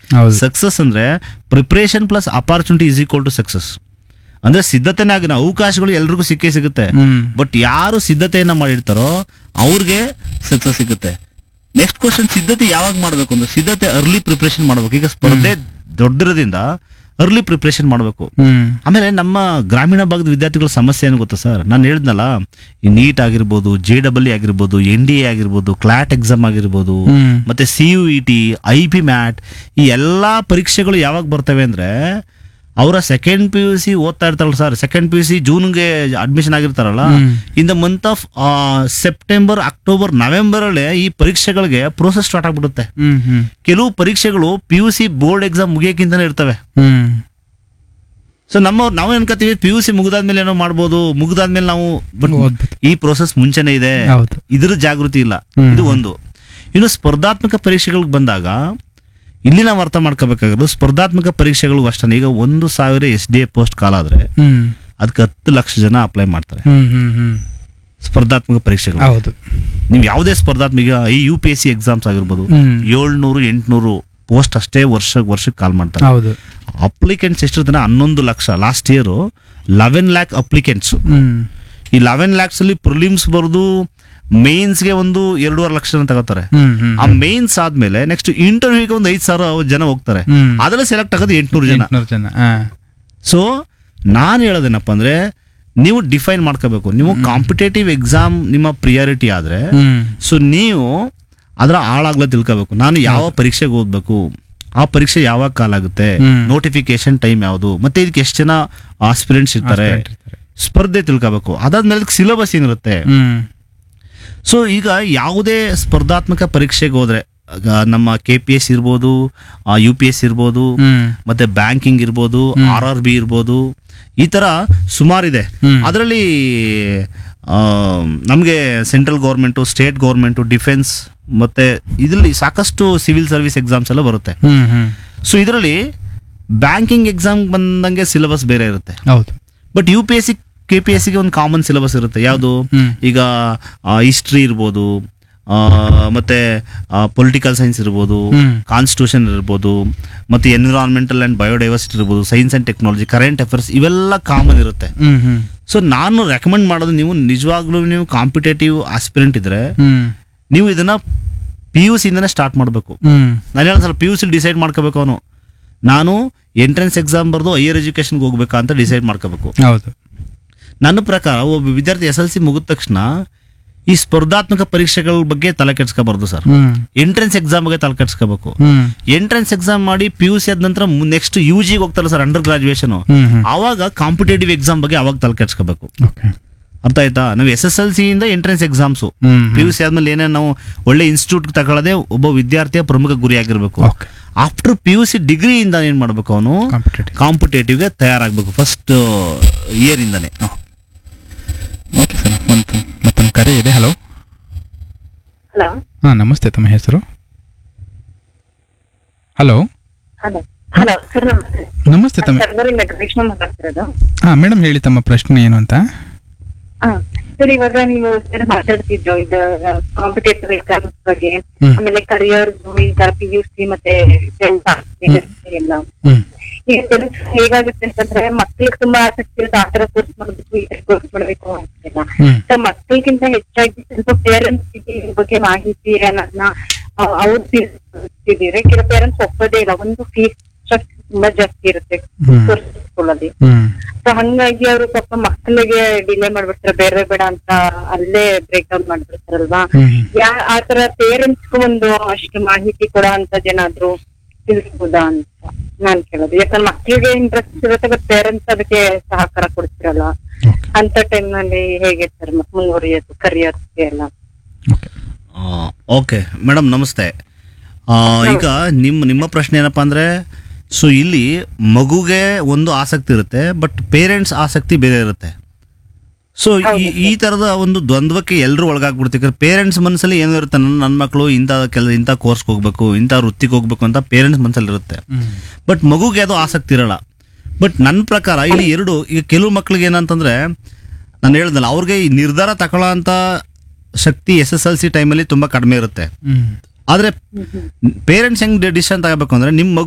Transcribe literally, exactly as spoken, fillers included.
ಹೌದು. ಸಕ್ಸಸ್ ಅಂದ್ರೆ preparation plus opportunity is equal to success. ಅಂದ್ರೆ ಸಿದ್ಧತೆನೇ ಆಗಿನ ಅವಕಾಶಗಳು ಎಲ್ರಿಗೂ ಸಿಕ್ಕೇ ಸಿಗುತ್ತೆ. ಹ್ಮ್ ಬಟ್ ಯಾರು ಸಿದ್ಧತೆಯನ್ನ ಮಾಡಿರ್ತಾರೋ ಅವ್ರಿಗೆ ಸಕ್ಸಸ್ ಸಿಗುತ್ತೆ. ನೆಕ್ಸ್ಟ್ ಕ್ವಶನ್, ಸಿದ್ಧತೆ ಯಾವಾಗ ಮಾಡಬೇಕು ಅಂದ್ರೆ ಸಿದ್ಧತೆ ಅರ್ಲಿ ಪ್ರಿಪರೇಷನ್ ಮಾಡಬೇಕು. ಈಗ ಸ್ಪರ್ಧೆ ದೊಡ್ಡದಿರೋದ್ರಿಂದ ಅರ್ಲಿ ಪ್ರಿಪರೇಷನ್ ಮಾಡಬೇಕು. ಹ್ಮ್ ಆಮೇಲೆ ನಮ್ಮ ಗ್ರಾಮೀಣ ಭಾಗದ ವಿದ್ಯಾರ್ಥಿಗಳ ಸಮಸ್ಯೆ ಏನು ಗೊತ್ತಾ ಸರ್, ನಾನು ಹೇಳಿದ್ನಲ್ಲ, ಈ ನೀಟ್ ಆಗಿರ್ಬೋದು, ಜೆ ಡಬಲ್ ಇ ಆಗಿರ್ಬೋದು, ಎನ್ ಡಿ ಎ ಆಗಿರ್ಬೋದು, ಕ್ಲಾಟ್ ಎಕ್ಸಾಮ್ ಆಗಿರ್ಬೋದು, ಹ್ಮ್ ಮತ್ತೆ C you E T, I P mat, ಈ ಎಲ್ಲಾ ಪರೀಕ್ಷೆಗಳು ಯಾವಾಗ ಬರ್ತವೆ ಅಂದ್ರೆ ಅವರ ಸೆಕೆಂಡ್ ಪಿ ಯು ಸಿ ಓದ್ತಾ ಇರ್ತಾರಲ್ಲ sir, second P U C ಜೂನ್ಗೆ admission ಆಗಿರ್ತಾರಲ್ಲ, hmm. In the month of September, October, November ಅಲ್ಲಿ ಈ ಪರೀಕ್ಷೆಗಳಿಗೆ ಪ್ರೋಸೆಸ್ ಸ್ಟಾರ್ಟ್ ಆಗ್ಬಿಡುತ್ತೆ. ಹ್ಮ್ ಹ್ಮ್ ಕೆಲವು ಪರೀಕ್ಷೆಗಳು P U C board exam ಮುಗಿಯಕ್ಕಿಂತಾನೆ ಇರ್ತವೆ. ಹ್ಮ್ ಸೊ ನಮ್ಮ ನಾವು ಅನ್ಕೋತೀವಿ ಪಿ ಯು ಸಿ ಮುಗಿದಾದ್ಮೇಲೆ ಏನೋ ಮಾಡ್ಬೋದು, ಮುಗಿದಾದ್ಮೇಲೆ ನಾವು, ಬಟ್ ಓದ್ಬೋದು. ಈ ಪ್ರೋಸೆಸ್ ಮುಂಚೆನೆ ಇದೆ, ಹೌದು. ಇದ್ರ ಜಾಗೃತಿ ಇಲ್ಲ. ಹ್ಮ್. ಇದು ಒಂದು. ಇನ್ನು ಸ್ಪರ್ಧಾತ್ಮಕ ಪರೀಕ್ಷೆಗಳಿಗೆ ಬಂದಾಗ ಇಲ್ಲಿ ನಾವು ಅರ್ಥ ಮಾಡ್ಕೋಬೇಕಾಗಿರೋದು, ಸ್ಪರ್ಧಾತ್ಮಕ ಪರೀಕ್ಷೆಗಳು ಅಷ್ಟೇ. ಈಗ ಒಂದು ಸಾವಿರ ಎಸ್ ಡಿ ಎ ಪೋಸ್ಟ್ ಕಾಲ ಆದ್ರೆ ಹ್ಮ್ ಅದಕ್ಕೆ ಹತ್ತು ಲಕ್ಷ ಜನ ಅಪ್ಲೈ ಮಾಡ್ತಾರೆ ಹ್ಮ್ ಹ್ಮ್ ಹ್ಮ್ ಸ್ಪರ್ಧಾತ್ಮಕ ಪರೀಕ್ಷೆಗಳು. ಹೌದು. ನೀವು ಯಾವುದೇ ಸ್ಪರ್ಧಾತ್ಮಕ, ಈಗ ಈ U P S C exams ಆಗಿರ್ಬೋದು, ಹ್ಮ್ ಏಳ್ನೂರು ಎಂಟ್ನೂರು ಪೋಸ್ಟ್ ಅಷ್ಟೇ ವರ್ಷ ವರ್ಷಕ್ಕೆ ಕಾಲ್ ಮಾಡ್ತಾರೆ. ಹೌದು. ಅಪ್ಲಿಕೆಂಟ್ಸ್ ಎಷ್ಟಿರ್ತಾನೆ, ಹನ್ನೊಂದು lakh. Last year eleven lac applicants. ಹ್ಮ್ ಈ ಲೆವೆನ್ ಲ್ಯಾಕ್ಸ್ ಅಲ್ಲಿ ಪ್ರಿಲಿಮ್ಸ್ ಬರೆದು ಮೇನ್ಸ್ಗೆ ಒಂದು ಎರಡೂವರೆ ಲಕ್ಷ ಜನ ತಗೋತಾರೆ. ಹ್ಮ್ ಹ್ಮ್ ಆ ಮೇನ್ಸ್ ಆದ್ಮೇಲೆ ನೆಕ್ಸ್ಟ್ ಇಂಟರ್ವ್ಯೂಗೆ ಒಂದು ಐದ್ ಸಾವಿರ ಜನ ಹೋಗ್ತಾರೆ. ಹ್ಮ್. ಅದರಲ್ಲಿ ಸೆಲೆಕ್ಟ್ ಆಗೋದು ಎಂಟ್ನೂರು ಜನ. ಎಂಟ್ನೂರು ಜನ. ಹಾ. ಸೊ ನಾನು ಹೇಳೋದೇನಪ್ಪ ಅಂದ್ರೆ, ನೀವು ಡಿಫೈನ್ ಮಾಡ್ಕೋಬೇಕು. ನೀವು ಕಾಂಪಿಟೇಟಿವ್ ಎಕ್ಸಾಮ್ ನಿಮ್ಮ ಪ್ರಿಯಾರಿಟಿ ಆದ್ರೆ, ಹ್ಮ್ ಸೊ ನೀವು ಅದರ ಆಳಾಗ್ಲ ತಿಳ್ಕೋಬೇಕು. ನಾನು ಯಾವ ಪರೀಕ್ಷೆಗೆ ಓದ್ಬೇಕು, ಆ ಪರೀಕ್ಷೆ ಯಾವಾಗ ಕಾಲಾಗುತ್ತೆ, ಹ್ಮ್. ನೋಟಿಫಿಕೇಶನ್ ಟೈಮ್ ಯಾವುದು, ಮತ್ತೆ ಇದಕ್ಕೆ ಎಷ್ಟು ಜನ ಆಸ್ಪಿರೆಂಟ್ಸ್ ಇರ್ತಾರೆ, Aspirant ಇರ್ತಾರೆ. ಸ್ಪರ್ಧೆ ತಿಳ್ಕೋಬೇಕು. ಅದಾದ್ಮೇಲೆ ಸಿಲೆಬಸ್ ಏನಿರುತ್ತೆ. ಹ್ಮ್ ಸೊ ಈಗ ಯಾವುದೇ ಸ್ಪರ್ಧಾತ್ಮಕ ಪರೀಕ್ಷೆಗೆ ಹೋದ್ರೆ, ಆಗ ನಮ್ಮ ಕೆ ಪಿ ಎಸ್ ಇರ್ಬೋದು, ಯು ಪಿ ಎಸ್ ಇರ್ಬೋದು, ಹ್ಮ್ ಮತ್ತೆ ಬ್ಯಾಂಕಿಂಗ್ ಇರ್ಬೋದು, ಆರ್ ಆರ್ ಬಿ ಇರ್ಬೋದು, ಈ ತರ ಸುಮಾರಿದೆ. ಹ್ಮ್. ಅದರಲ್ಲಿ ನಮಗೆ central government, state government, defence, ಮತ್ತೆ ಇದರಲ್ಲಿ ಸಾಕಷ್ಟು ಸಿವಿಲ್ ಸರ್ವಿಸ್ ಎಕ್ಸಾಮ್ಸ್ ಎಲ್ಲ ಬರುತ್ತೆ. ಹ್ಮ್ ಹ್ಮ್ ಸೊ ಇದರಲ್ಲಿ ಬ್ಯಾಂಕಿಂಗ್ ಎಕ್ಸಾಮ್ ಬಂದಂಗೆ ಸಿಲೆಬಸ್ ಬೇರೆ ಇರುತ್ತೆ. ಹೌದು. But U P S C, K P S ಸಿಗೆ ಒಂದು ಕಾಮನ್ ಸಿಲೆಬಸ್ ಇರುತ್ತೆ. ಯಾವುದು? ಹ್ಮ್. ಈಗ ಹಿಸ್ಟ್ರಿ ಇರ್ಬೋದು, ಆ, ಮತ್ತೆ ಪೊಲಿಟಿಕಲ್ ಸೈನ್ಸ್ ಇರ್ಬೋದು, ಹ್ಮ್. ಕಾನ್ಸ್ಟಿಟ್ಯೂಷನ್ ಇರ್ಬೋದು, ಮತ್ತೆ ಎನ್ವಿರಾನ್ಮೆಂಟಲ್ ಅಂಡ್ ಬಯೋಡೈವರ್ಸಿಟಿ ಇರ್ಬೋದು, science and technology, current affairs, ಇವೆಲ್ಲ ಕಾಮನ್ ಇರುತ್ತೆ. ಹ್ಮ್ ಹ್ಮ್ ಸೊ ನಾನು ರೆಕಮೆಂಡ್ ಮಾಡೋದು, ನೀವು ನಿಜವಾಗ್ಲೂ ನೀವು ಕಾಂಪಿಟೇಟಿವ್ ಆಸ್ಪಿರೆಂಟ್ ಇದ್ರೆ ಹ್ಮ್ ನೀವು ಇದನ್ನ ಪಿ ಯು ಸಿಂದನೇ ಸ್ಟಾರ್ಟ್ ಮಾಡಬೇಕು. ಹ್ಮ್ ನಾನು ಹೇಳೋ ಸಲ ಪಿ ಯು ಸಿ ಡಿಸೈಡ್ ಮಾಡ್ಕೋಬೇಕು. ಅವನು ನಾನು ಎಂಟ್ರೆನ್ಸ್ ಎಕ್ಸಾಮ್ ಬರ್ದು ಹೈಯರ್ ಎಜುಕೇಶನ್ಗೆ ಹೋಗ್ಬೇಕಾ ಅಂತ ಡಿಸೈಡ್ ಮಾಡ್ಕೋಬೇಕು. ಹೌದು. ನನ್ನ ಪ್ರಕಾರ ಒಬ್ಬ ವಿದ್ಯಾರ್ಥಿ ಎಸ್ ಎಲ್ ಸಿ ಮುಗಿದ ತಕ್ಷಣ ಈ ಸ್ಪರ್ಧಾತ್ಮಕ ಪರೀಕ್ಷೆಗಳ ಬಗ್ಗೆ ತಲೆ ಕೆಡ್ಸ್ಕೋಬಾರ್ದು ಸರ್. ಹ್ಮ್ ಎಂಟ್ರೆನ್ಸ್ ಎಕ್ಸಾಮ್ ಬಗ್ಗೆ ತಲೆ ಕೆಡ್ಸ್ಕೋಬೇಕು. ಹ್ಮ್ ಎಂಟ್ರೆನ್ಸ್ ಎಕ್ಸಾಮ್ ಮಾಡಿ ಪಿ ಯು ಸಿ ಆದ ನಂತರ ನೆಕ್ಸ್ಟ್ ಯು ಜಿಗೆ ಹೋಗ್ತಾರಲ್ಲ ಸರ್, ಅಂಡರ್ ಗ್ರಾಜುಯೇಷನ್, ಹ್ಮ್ ಹ್ಮ್ ಆವಾಗ ಕಾಂಪಿಟೇಟಿವ್ ಎಕ್ಸಾಮ್ ಬಗ್ಗೆ ಅವಾಗ ತಲೆ ಕೆಡ್ಸ್ಕೋಬೇಕು. ಓಕೆ. ಅರ್ಥ ಆಯ್ತಾ? ನಾವು ಎಸ್ ಎಸ್ ಎಲ್ ಸಿ ಇಂದ ಎಂಟ್ರೆನ್ಸ್ ಎಕ್ಸಾಮ್ಸ್, ಹ್ಮ್ ಪಿ ಯು ಸಿ ಆದ್ಮೇಲೆ ಏನೇ ನಾವು ಒಳ್ಳೆ ಇನ್ಸ್ಟಿಟ್ಯೂಟ್ ತಗೊಳ್ಳೋದೇ ಒಬ್ಬ ವಿದ್ಯಾರ್ಥಿಯ ಪ್ರಮುಖ ಗುರಿ ಆಗಿರ್ಬೇಕು. Okay. After P U C ಡಿಗ್ರಿಯಿಂದ ಏನ್ ಮಾಡ್ಬೇಕು, ಅವನು ಕಾಂಪಿಟೇಟಿವ್. ಕಾಂಪಿಟೇಟಿವ್ಗೆ ತಯಾರಾಗಬೇಕು ಫಸ್ಟ್ ಇಯರ್ ಇಂದಾನೆ. Okay sir. ಒಂದು ಮತ್ತೊಂದು ಕರೆ ಇದೆ. ಹಲೋ. ಹಲೋ. ಹಾ, ನಮಸ್ತೆ. ತಮ್ಮ ಹೆಸರು? ಹಲೋ. ಹಲೋ. ಹಲೋ ಸರ್, ನಮಸ್ತೆ. ನಮಸ್ತೆ. ತಮ್ಮ ಸರ್ವರಿಂದ ಕೃಷ್ಣ ಮಾತಾಡ್ತಿರೋದು. ಹಾ ಮೇಡಮ್, ಹೇಳಿ ತಮ್ಮ ಪ್ರಶ್ನೆ ಏನು ಅಂತ. ಹಾ ಸರ್, ಇವಾಗ ನೀವು ಸರ್ ಮಾತಾಡ್ತಿದ್ರು ಇದು ಕಾಂಪಿಟೇಟಿವ್ ಎಕ್ಸಾಮ್ಸ್ ಬಗ್ಗೆ, ಹ್ಮ್. ಆಮೇಲೆ ಕರಿಯರ್ ಈಗ ಪಿ ಯು ಸಿ ಮತ್ತೆ ಎಲ್ಲ. ಹ್ಮ್ ಈಗ ಕೆಲಸ ಹೇಗಾಗುತ್ತೆ ಅಂತಂದ್ರೆ, ಮಕ್ಳಿಗೆ ತುಂಬಾ ಆಸಕ್ತಿ ಇರುತ್ತೆ, ಆತರ ಕೋರ್ಸ್ ಮಾಡ್ಬೇಕು, ಈ ಕೋರ್ಸ್ ಮಾಡ್ಬೇಕು ಅಂತೆಲ್ಲ. ಹ್ಮ್ ಸೊ ಮಕ್ಕಳಿಗಿಂತ ಹೆಚ್ಚಾಗಿ ಸ್ವಲ್ಪ ಪೇರೆಂಟ್ಸ್ ಇದ್ರ ಬಗ್ಗೆ ಮಾಹಿತಿ ಅನ್ನೋದನ್ನ ಅವ್ರು ತಿಳಿಸ್ತಿದ್ದೀರಿ. ಕೆಲವು ಪೇರೆಂಟ್ಸ್ ಒಪ್ಪೋದೇ ಇಲ್ಲ, ಒಂದು ಫೀಸ್ ಸ್ಟ್ರಕ್ಚರ್ ತುಂಬಾ ಜಾಸ್ತಿ ಇರುತ್ತೆ ಹ್ಮ್. ಕೋರ್ಸ್ಗಳಲ್ಲಿ. ಹ್ಮ್ ಸೊ ಹಂಗಾಗಿ ಅವರು ಪಾಪ ಮಕ್ಕಳಿಗೆ ಡಿಲೇ ಮಾಡ್ಬಿಡ್ತಾರೆ, ಬೇರೆ ಬೇಡ ಅಂತ ಅಲ್ಲೇ ಬ್ರೇಕ್ಡೌನ್ ಮಾಡ್ಬಿಡ್ತಾರಲ್ವಾ. ಹ್ಮ್ ಯಾ ಆತರ ಪೇರೆಂಟ್ಸ್ಗೂ ಒಂದು ಅಷ್ಟು ಮಾಹಿತಿ ಕೊಡೋ ಅಂತದ್ ಏನಾದ್ರು ತಿಳಿಸ್ಬೋದಾ ಅಂತ ನಾನ್ ಕೇಳೋದು. ಯಾಕಂದ್ರೆ ಮಕ್ಕಳಿಗೆ ಇಂಟ್ರೆಸ್ಟ್ ಇರುತ್ತೆ, ಬಟ್ ಪೇರೆಂಟ್ಸ್ ಅದಕ್ಕೆ ಸಹಕಾರ ಕೊಡ್ತಿರಲ್ಲ. ಓಕೆ. ಅಂತ ಟೈಮ್ ನಲ್ಲಿ ಹೇಗೆ ಸರ್ ಮುಂದುವರಿಯೋದು ಕರಿಯರ್ಸ್ಗೆ ಎಲ್ಲ? ಓಕೆ. ಓಕೆ ಮೇಡಮ್, ನಮಸ್ತೆ. ಆ, ಈಗ ನಿಮ್ಮ ನಿಮ್ಮ ಪ್ರಶ್ನೆ ಏನಪ್ಪಾ ಅಂದ್ರೆ, ಸೊ ಇಲ್ಲಿ ಮಗುಗೆ ಒಂದು ಆಸಕ್ತಿ ಇರುತ್ತೆ, ಬಟ್ ಪೇರೆಂಟ್ಸ್ ಆಸಕ್ತಿ ಬೇರೆ ಇರುತ್ತೆ. ಸೊ ಈ ಈ ತರದ ಒಂದು ದ್ವಂದ್ವಕ್ಕೆ ಎಲ್ಲರೂ ಒಳಗಾಗ್ಬಿಡ್ತೀವಿ. ಪೇರೆಂಟ್ಸ್ ಮನಸ್ಸಲ್ಲಿ ಏನೋ ಇರುತ್ತೆ, ನನ್ನ ನನ್ನ ಮಕ್ಕಳು ಇಂಥ ಕೆಲ ಇಂಥ ಕೋರ್ಸ್ಗೆ ಹೋಗ್ಬೇಕು, ಇಂಥ ವೃತ್ತಿಗೆ ಹೋಗ್ಬೇಕು ಅಂತ ಪೇರೆಂಟ್ಸ್ ಮನಸ್ಸಲ್ಲಿ ಇರುತ್ತೆ. ಹ್ಮ್ ಬಟ್ ಮಗುಗೆ ಅದು ಆಸಕ್ತಿ ಇರಲ್ಲ. ಬಟ್ ನನ್ನ ಪ್ರಕಾರ ಇಲ್ಲಿ ಎರಡು, ಈಗ ಕೆಲವು ಮಕ್ಳಿಗೆ ಏನಂತಂದ್ರೆ, ನಾನು ಹೇಳ್ದಲ್ಲ, ಅವ್ರಿಗೆ ಈ ನಿರ್ಧಾರ ತಗೊಳ್ಳೋ ಅಂತ ಶಕ್ತಿ ಎಸ್ ಎಸ್ ಎಲ್ ಸಿ ಟೈಮಲ್ಲಿ ತುಂಬಾ ಕಡಿಮೆ ಇರುತ್ತೆ. ಹ್ಮ್ ಆದ್ರೆ ಪೇರೆಂಟ್ಸ್ ಹೆಂಗ್ ಡಿಸಿಷನ್ ತಗೋಬೇಕು ಅಂದ್ರೆ, ನಿಮ್ಮ